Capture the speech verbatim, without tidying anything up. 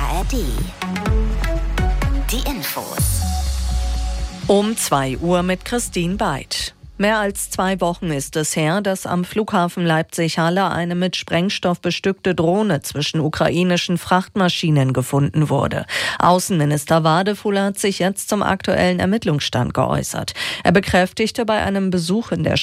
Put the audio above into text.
A R D. Die Infos. Um zwei Uhr mit Christine Beid. Mehr als zwei Wochen ist es her, dass am Flughafen Leipzig-Halle eine mit Sprengstoff bestückte Drohne zwischen ukrainischen Frachtmaschinen gefunden wurde. Außenminister Wadefuller hat sich jetzt zum aktuellen Ermittlungsstand geäußert. Er bekräftigte bei einem Besuch in der